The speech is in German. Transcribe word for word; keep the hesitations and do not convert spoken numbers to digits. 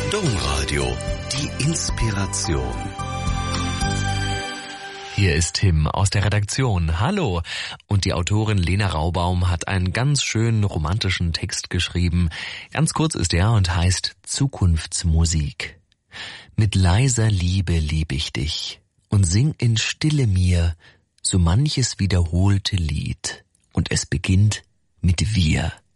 Domradio, die Inspiration. Hier ist Tim aus der Redaktion. Hallo! Und die Autorin Lena Raubaum hat einen ganz schönen romantischen Text geschrieben. Ganz kurz ist er und heißt Zukunftsmusik. Mit leiser Liebe lieb ich dich und sing in Stille mir so manches wiederholte Lied. Und es beginnt mit wir.